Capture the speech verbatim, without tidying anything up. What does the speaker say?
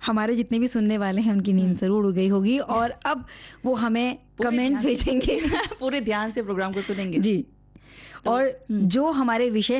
हमारे जितने भी सुनने वाले हैं उनकी नींद जरूर उड़ गई होगी और अब वो हमें कमेंट्स भेजेंगे। पूरे ध्यान से प्रोग्राम को सुनेंगे जी। तो, और जो हमारे विषय